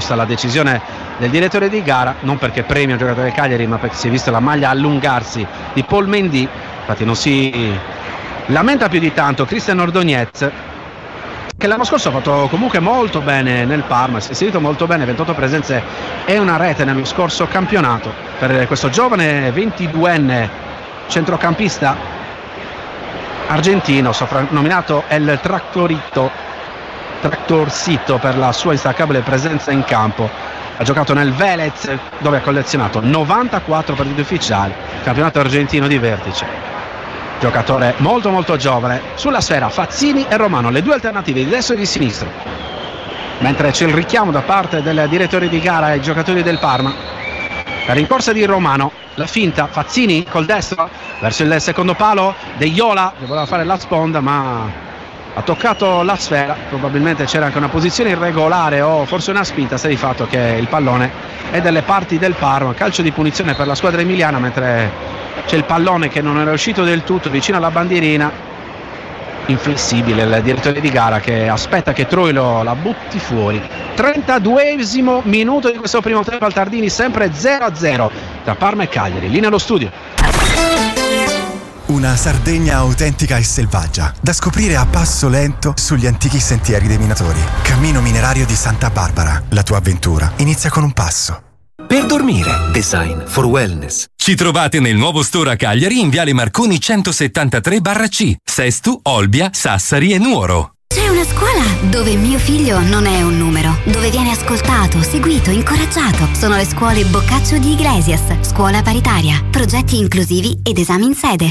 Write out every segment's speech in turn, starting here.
giusta la decisione del direttore di gara, non perché premia il giocatore del Cagliari, ma perché si è vista la maglia allungarsi di Paul Mendy. Infatti non si lamenta più di tanto Christian Ordonez, che l'anno scorso ha fatto comunque molto bene nel Parma, si è inserito molto bene, 28 presenze e una rete nello scorso campionato. Per questo giovane 22enne centrocampista argentino, soprannominato El Tractorcito per la sua instancabile presenza in campo, ha giocato nel Vélez, dove ha collezionato 94 partite ufficiali, campionato argentino di vertice. Giocatore molto molto giovane. Sulla sfera Fazzini e Romano, le due alternative di destra e di sinistra, mentre c'è il richiamo da parte del direttore di gara ai giocatori del Parma. La rincorsa di Romano, la finta, Fazzini col destro verso il secondo palo, De Iola che voleva fare la sponda ma ha toccato la sfera, probabilmente c'era anche una posizione irregolare o forse una spinta, sta di fatto che il pallone è delle parti del Parma. Calcio di punizione per la squadra emiliana, mentre c'è il pallone che non era uscito del tutto vicino alla bandierina. Inflessibile il direttore di gara che aspetta che Troilo la butti fuori. 32esimo minuto di questo primo tempo al Tardini, sempre 0-0 tra Parma e Cagliari. Linea allo studio. Una Sardegna autentica e selvaggia, da scoprire a passo lento sugli antichi sentieri dei minatori. Cammino minerario di Santa Barbara. La tua avventura inizia con un passo. Per dormire, design for wellness. Ci trovate nel nuovo store a Cagliari in Viale Marconi 173/C, Sestu, Olbia, Sassari e Nuoro. C'è una scuola dove mio figlio non è un numero, dove viene ascoltato, seguito, incoraggiato. Sono le scuole Boccaccio di Iglesias, scuola paritaria, progetti inclusivi ed esami in sede.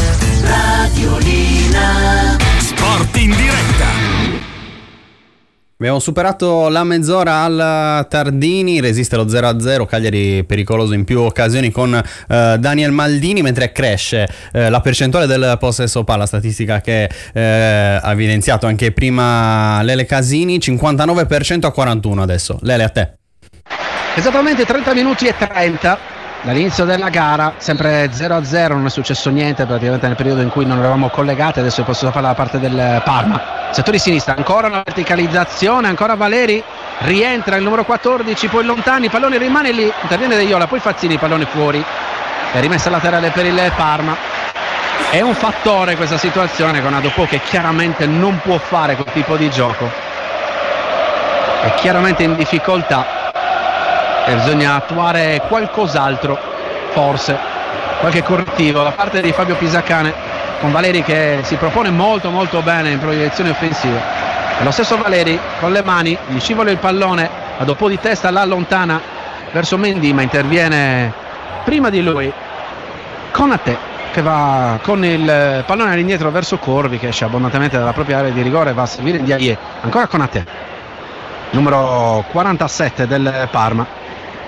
Radiolina. Sport in diretta. Abbiamo superato la mezz'ora al Tardini, resiste lo 0-0, Cagliari pericoloso in più occasioni con Daniel Maldini, mentre cresce la percentuale del possesso palla, statistica che ha evidenziato anche prima Lele Casini, 59% a 41 adesso. Lele, a te. Esattamente 30 minuti e 30 dall'inizio della gara, sempre 0-0, non è successo niente praticamente nel periodo in cui non eravamo collegati. Adesso è possono fare la parte del Parma. Settore sinistra, ancora una verticalizzazione, ancora Valeri, rientra il numero 14, poi Lontani, pallone rimane lì, interviene De Iola, poi Fazzini, pallone fuori, è rimessa laterale per il Parma. È un fattore questa situazione con Adopò che chiaramente non può fare quel tipo di gioco, è chiaramente in difficoltà e bisogna attuare qualcos'altro, forse qualche correttivo da parte di Fabio Pisacane, con Valeri che si propone molto molto bene in proiezione offensiva. E lo stesso Valeri con le mani gli scivola il pallone, a dopo di testa la allontana verso Mendy, ma interviene prima di lui Konaté, che va con il pallone all'indietro verso Corvi, che esce abbondantemente dalla propria area di rigore, va a servire Ndiaye. Ancora Konaté, numero 47 del Parma,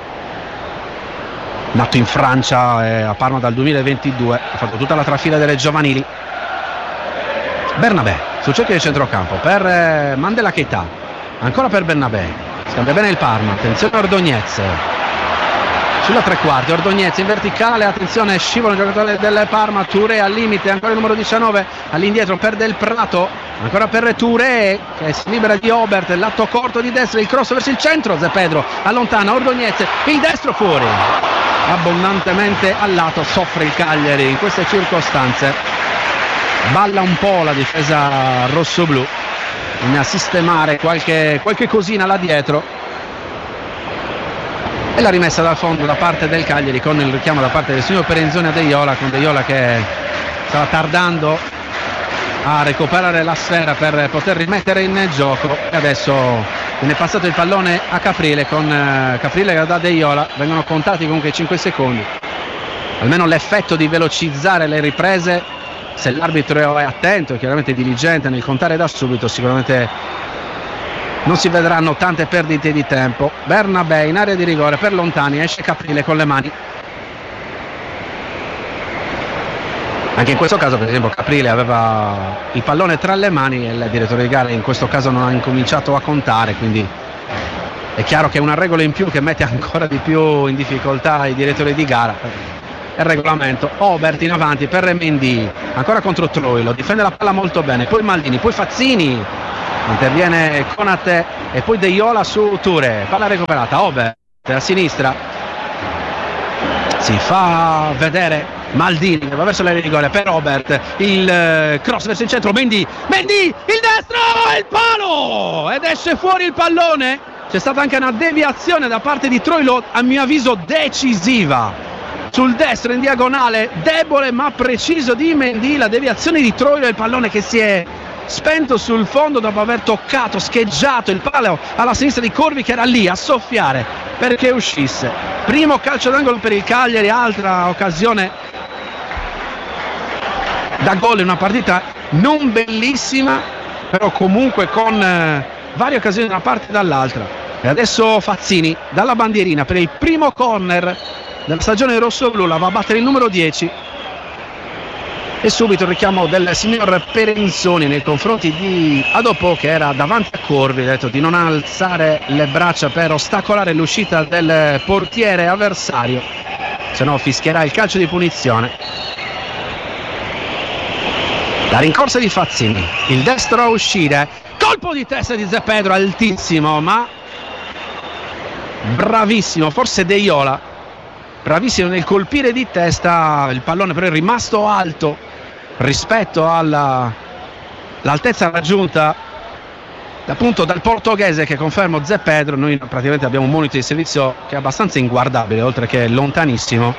nato in Francia, a Parma dal 2022, ha fatto tutta la trafila delle giovanili. Bernabé sul cerchio di centrocampo per Mandela Keita, ancora per Bernabé, scambia bene il Parma, attenzione Ordonez sulla tre quarti, Ordonez in verticale, attenzione, scivola il giocatore del Parma, Touré al limite, ancora il numero 19 all'indietro per Del Prato, ancora per Touré che si libera di Obert, lato corto di destra, il cross verso il centro, Zé Pedro allontana Ordonez, il destro fuori, abbondantemente al lato. Soffre il Cagliari in queste circostanze, balla un po' la difesa rossoblù, bisogna sistemare qualche cosina là dietro. E la rimessa dal fondo da parte del Cagliari con il richiamo da parte del signor Perenzoni a De Iola, con De Iola che stava tardando a recuperare la sfera per poter rimettere in gioco, e adesso viene passato il pallone a Caprile, con Caprile che da De Iola, vengono contati comunque 5 secondi, almeno l'effetto di velocizzare le riprese, se l'arbitro è attento e chiaramente diligente nel contare da subito, sicuramente non si vedranno tante perdite di tempo. Bernabé in area di rigore per Lontani, esce Caprile con le mani. Anche in questo caso per esempio Caprile aveva il pallone tra le mani e il direttore di gara in questo caso non ha incominciato a contare, quindi è chiaro che è una regola in più che mette ancora di più in difficoltà i direttori di gara. Il regolamento. Obert in avanti per Mendy, ancora contro Troilo, difende la palla molto bene, poi Maldini, poi Fazzini, interviene Konate e poi De Iola su Touré, palla recuperata, Obert a sinistra, si fa vedere Maldini che va verso l'area di rigore per Obert, il cross verso il centro, Mendy, il destro, il palo ed esce fuori il pallone. C'è stata anche una deviazione da parte di Troilo, a mio avviso decisiva, sul destro in diagonale, debole ma preciso di Mendy, la deviazione di Troilo e il pallone che si è spento sul fondo dopo aver toccato, scheggiato il palo alla sinistra di Corvi, che era lì a soffiare perché uscisse. Primo calcio d'angolo per il Cagliari, altra occasione da gol in una partita non bellissima, però comunque con varie occasioni da una parte e dall'altra. E adesso Fazzini dalla bandierina per il primo corner della stagione rossoblu, la va a battere il numero 10 e subito il richiamo del signor Perenzoni nei confronti di Adopò, che era davanti a Corvi, ha detto di non alzare le braccia per ostacolare l'uscita del portiere avversario, se no fischierà il calcio di punizione. La rincorsa di Fazzini, il destro a uscire, colpo di testa di Zé Pedro altissimo, ma bravissimo, forse De Iola, bravissimo nel colpire di testa, il pallone però è rimasto alto rispetto all'altezza raggiunta appunto dal portoghese, che confermo Zé Pedro. Noi praticamente abbiamo un monitor di servizio che è abbastanza inguardabile, oltre che lontanissimo.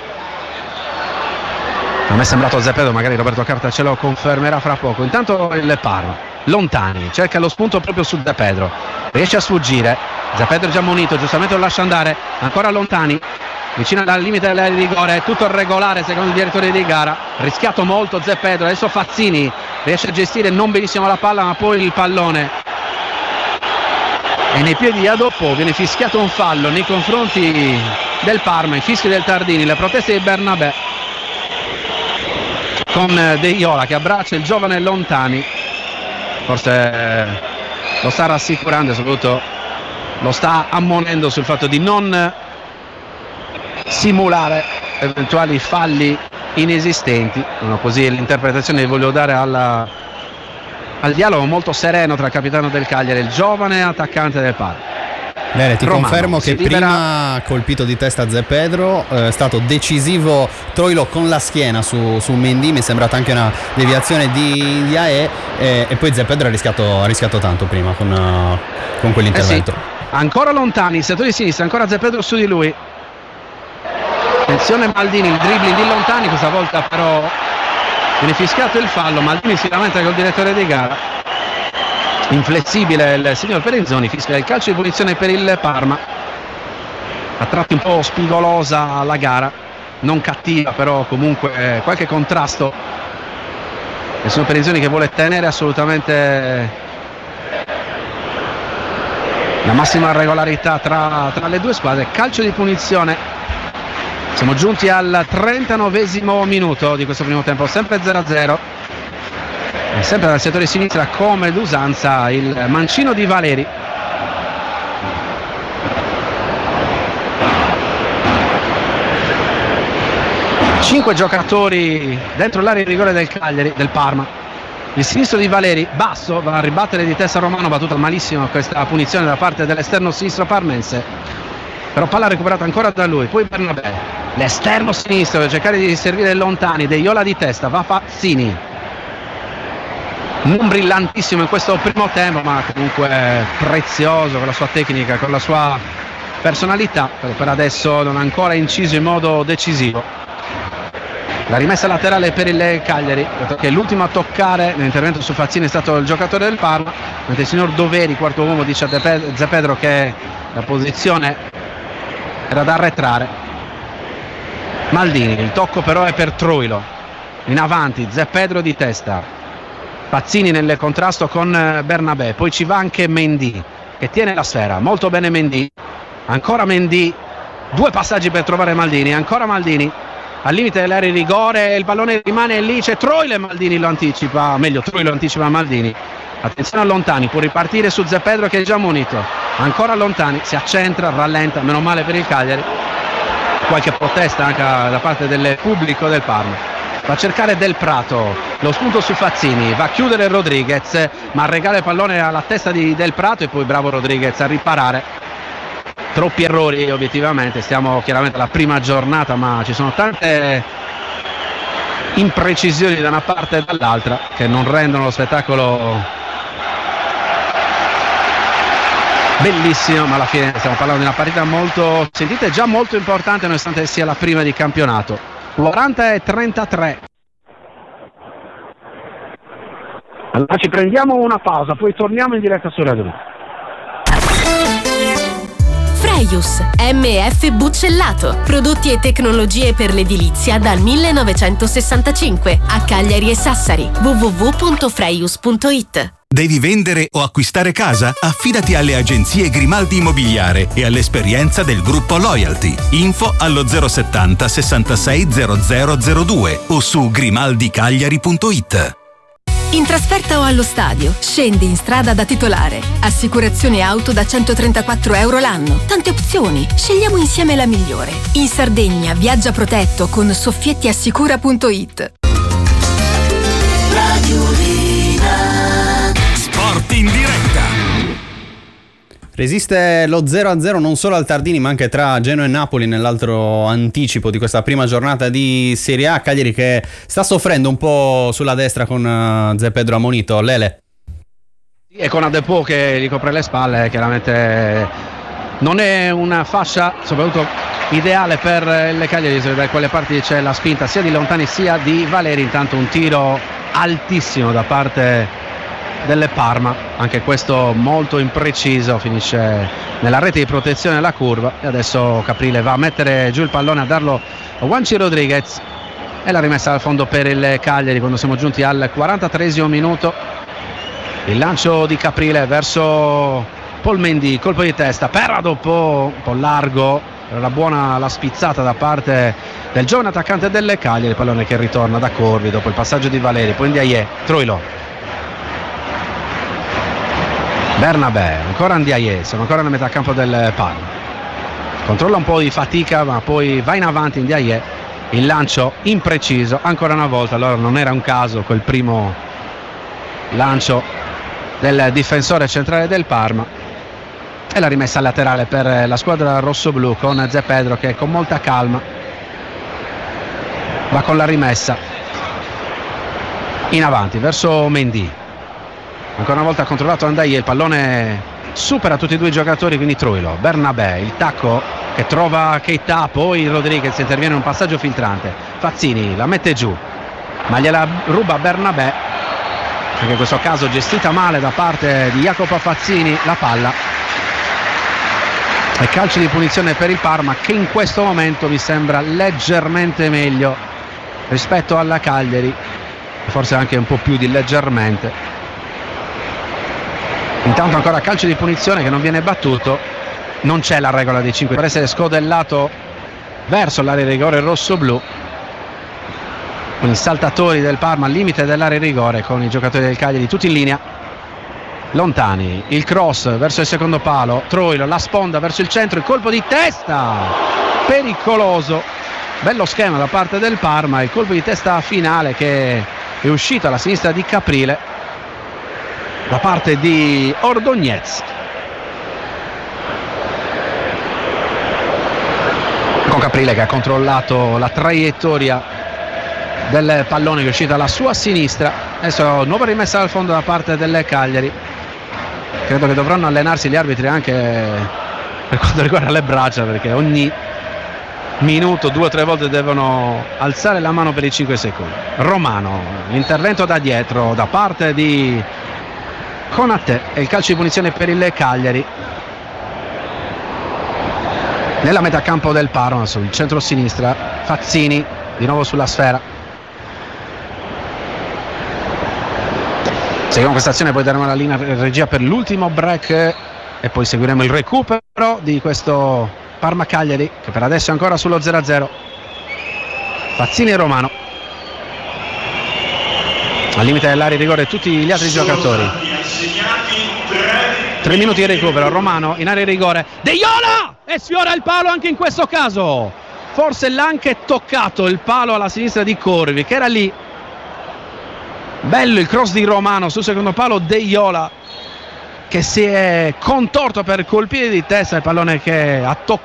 Non mi è sembrato Zé Pedro, magari Roberto Carta ce lo confermerà fra poco. Intanto il Parma, Lontani cerca lo spunto proprio su Zé Pedro, riesce a sfuggire, Zé Pedro è già munito, giustamente lo lascia andare, ancora Lontani vicino al limite dell'area di rigore, tutto regolare secondo il direttore di gara, rischiato molto Zé Pedro. Adesso Fazzini riesce a gestire non benissimo la palla, ma poi il pallone è nei piedi di Adopò, viene fischiato un fallo nei confronti del Parma, i fischi del Tardini, le proteste di Bernabé, con De Iola che abbraccia il giovane Lontani, forse lo sta rassicurando e soprattutto lo sta ammonendo sul fatto di non simulare eventuali falli inesistenti. Così è l'interpretazione che voglio dare al dialogo molto sereno tra il capitano del Cagliari e il giovane attaccante del Parma. Bene, ti Romano, confermo che prima colpito di testa Zé Pedro, è stato decisivo Troilo con la schiena su Mendy, mi è sembrata anche una deviazione di Ae, e poi Zé Pedro ha rischiato tanto prima con quell'intervento. Sì. Ancora Lontani, settore di sinistra, ancora Zé Pedro su di lui. Attenzione Maldini, il dribbling di Lontani, questa volta però viene fischiato il fallo. Maldini si lamenta col direttore di gara, inflessibile il signor Perenzoni, fischia il calcio di punizione per il Parma. A tratti un po' spigolosa la gara, non cattiva, però comunque qualche contrasto. Il signor Perenzoni che vuole tenere assolutamente la massima regolarità tra le due squadre. Calcio di punizione. Siamo giunti al 39esimo minuto di questo primo tempo, sempre 0-0. E sempre dal settore sinistra, come d'usanza, il mancino di Valeri. Cinque giocatori dentro l'area di rigore del Cagliari, del Parma. Il sinistro di Valeri, basso, va a ribattere di testa Romano, battuta malissimo questa punizione da parte dell'esterno sinistro parmense. Però palla recuperata ancora da lui, poi Bernabé, l'esterno sinistro per cercare di servire Lontani, De Iola di testa, va Fazzini. Non brillantissimo in questo primo tempo, ma comunque prezioso con la sua tecnica, con la sua personalità, però per adesso non ha ancora inciso in modo decisivo. La rimessa laterale per il Cagliari, perché l'ultimo a toccare nell'intervento su Fazzini è stato il giocatore del Parma, mentre il signor Doveri, quarto uomo, dice a Zé Pedro che la posizione era da arretrare. Maldini, il tocco però è per Troilo, in avanti Zé Pedro di testa, Fazzini nel contrasto con Bernabé, poi ci va anche Mendy che tiene la sfera, molto bene Mendy, ancora Mendy, due passaggi per trovare Maldini, ancora Maldini al limite dell'area di rigore, il pallone rimane lì, c'è Troilo e Maldini lo anticipa, meglio Troilo anticipa Maldini. Attenzione a Lontani, può ripartire su Zé Pedro che è già munito, ancora Lontani, si accentra, rallenta, meno male per il Cagliari, qualche protesta anche da parte del pubblico del Parma. Va a cercare Del Prato, lo spunto su Fazzini, va a chiudere Rodriguez, ma regala il pallone alla testa di Del Prato e poi bravo Rodriguez a riparare. Troppi errori obiettivamente, stiamo chiaramente alla prima giornata, ma ci sono tante imprecisioni da una parte e dall'altra che non rendono lo spettacolo bellissimo, ma alla fine stiamo parlando di una partita molto sentita e già molto importante nonostante sia la prima di campionato. 40-33. Allora ci prendiamo una pausa, poi torniamo in diretta su Radio 2. Freius MF Buccellato, prodotti e tecnologie per l'edilizia dal 1965 a Cagliari e Sassari. www.freius.it. Devi vendere o acquistare casa? Affidati alle agenzie Grimaldi Immobiliare e all'esperienza del gruppo Loyalty. Info allo 070 66 0002 o su grimaldicagliari.it. In trasferta o allo stadio, scendi in strada da titolare. Assicurazione auto da €134 l'anno. Tante opzioni, scegliamo insieme la migliore. In Sardegna, viaggia protetto con soffiettiassicura.it. Sport in diretta. Resiste lo 0-0 non solo al Tardini ma anche tra Genoa e Napoli nell'altro anticipo di questa prima giornata di Serie A. Cagliari che sta soffrendo un po' sulla destra con Zé Pedro Amonito. Lele. E con Adepo che ricopre le spalle, chiaramente non è una fascia soprattutto ideale per le Cagliari, da quelle parti c'è la spinta sia di Lontani sia di Valeri. Intanto un tiro altissimo da parte delle Parma, anche questo molto impreciso, finisce nella rete di protezione della curva e adesso Caprile va a mettere giù il pallone, a darlo a Juanchi Rodriguez e la rimessa al fondo per il Cagliari quando siamo giunti al 43esimo minuto. Il lancio di Caprile verso Paul Mendy, colpo di testa per Adepo, un po' largo, era buona la spizzata da parte del giovane attaccante delle Cagliari. Il pallone che ritorna da Corvi dopo il passaggio di Valeri, poi Ndiaye, Troilo, Bernabé, ancora Ndiaye, siamo ancora nella metà campo del Parma, controlla un po' di fatica ma poi va in avanti Ndiaye, il lancio impreciso ancora una volta. Allora non era un caso quel primo lancio del difensore centrale del Parma e la rimessa laterale per la squadra rossoblù con Zé Pedro che con molta calma va con la rimessa in avanti verso Mendy. Ancora una volta controllato Ndiaye, il pallone supera tutti e due i giocatori, quindi Troilo, Bernabé, il tacco che trova Keita, poi Rodriguez interviene in un passaggio filtrante, Fazzini la mette giù ma gliela ruba Bernabé, anche in questo caso gestita male da parte di Jacopo Fazzini la palla e calcio di punizione per il Parma che in questo momento mi sembra leggermente meglio rispetto alla Cagliari, forse anche un po' più di leggermente. Intanto ancora calcio di punizione che non viene battuto, non c'è la regola dei 5 per essere scodellato verso l'area di rigore rosso-blu con i saltatori del Parma al limite dell'area di rigore, con i giocatori del Cagliari tutti in linea. Lontani, il cross verso il secondo palo, Troilo, la sponda verso il centro, il colpo di testa pericoloso, bello schema da parte del Parma, il colpo di testa finale che è uscito alla sinistra di Caprile da parte di Ordóñez, con Caprile che ha controllato la traiettoria del pallone che è uscito alla sua sinistra. Adesso nuova rimessa dal fondo da parte delle Cagliari, credo che dovranno allenarsi gli arbitri anche per quanto riguarda le braccia, perché ogni minuto 2 o 3 volte devono alzare la mano per i 5 secondi. Romano, l'intervento da dietro da parte di Konaté e il calcio di punizione per il Cagliari nella metà campo del Parma sul centro-sinistra. Fazzini di nuovo sulla sfera, seguiamo questa azione, poi daremo la linea regia per l'ultimo break e poi seguiremo il recupero di questo Parma Cagliari che per adesso è ancora sullo 0-0. Fazzini e Romano al limite dell'area di rigore tutti gli altri giocatori. 3 minuti di recupero, Romano in area di rigore, De Iola e sfiora il palo anche in questo caso, forse l'ha anche toccato il palo alla sinistra di Corvi che era lì Bello il cross di Romano sul secondo palo, De Iola che si è contorto per colpire di testa il pallone che ha toccato